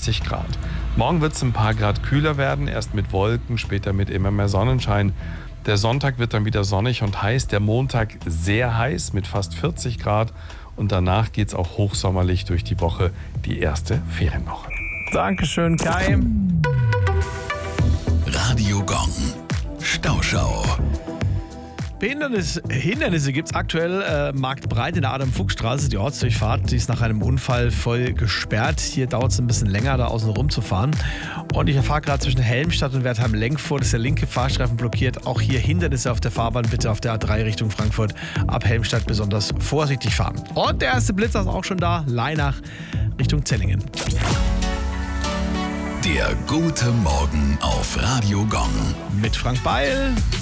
20 Grad. Morgen wird es ein paar Grad kühler werden, erst mit Wolken, später mit immer mehr Sonnenschein. Der Sonntag wird dann wieder sonnig und heiß, der Montag sehr heiß mit fast 40 Grad und danach geht es auch hochsommerlich durch die Woche, die erste Ferienwoche. Dankeschön, Kai. Radio Gong. Stauschau. Hindernisse gibt es aktuell marktbreit in der Adam-Fuchs-Straße. Die Ortsdurchfahrt, die ist nach einem Unfall voll gesperrt. Hier dauert es ein bisschen länger, da außen rum zu fahren. Und ich fahre gerade zwischen Helmstadt und Wertheim-Lenkfurt. Das ist der linke Fahrstreifen blockiert. Auch hier Hindernisse auf der Fahrbahn. Bitte auf der A3 Richtung Frankfurt ab Helmstadt besonders vorsichtig fahren. Und der erste Blitzer ist auch schon da. Leinach Richtung Zellingen. Der gute Morgen auf Radio Gong. Mit Frank Beil